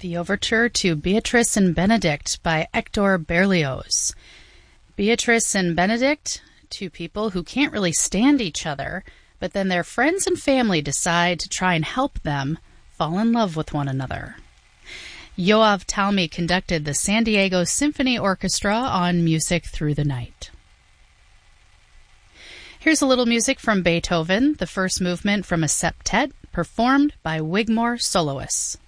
The overture to Beatrice and Benedict by Hector Berlioz. Beatrice and Benedict, two people who can't really stand each other, but then their friends and family decide to try and help them fall in love with one another. Yoav Talmi conducted the San Diego Symphony Orchestra on Music Through the Night. Here's a little music from Beethoven, the first movement from a septet, performed by Wigmore soloists.